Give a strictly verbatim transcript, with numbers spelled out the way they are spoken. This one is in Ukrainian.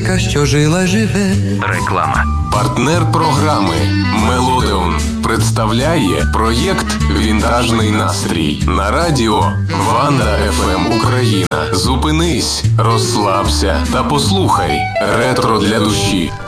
музика, що жила, живе. Реклама. Партнер програми «Мелодеон» представляє проєкт «Вінтажний настрій» на радіо Ванда еф ем Україна. Зупинись, розслабся та послухай ретро для душі.